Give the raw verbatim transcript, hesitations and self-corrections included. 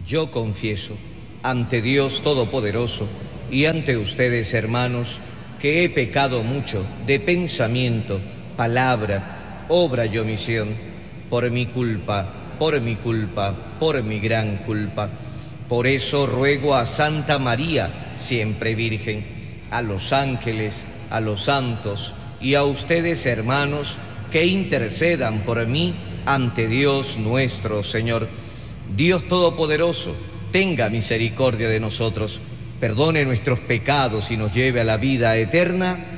Yo confieso ante Dios Todopoderoso y ante ustedes, hermanos, que he pecado mucho de pensamiento, palabra, obra y omisión, por mi culpa, por mi culpa, por mi gran culpa. Por eso ruego a Santa María, siempre Virgen, a los ángeles, a los santos y a ustedes, hermanos, que intercedan por mí ante Dios nuestro Señor. Dios Todopoderoso, tenga misericordia de nosotros, perdone nuestros pecados y nos lleve a la vida eterna.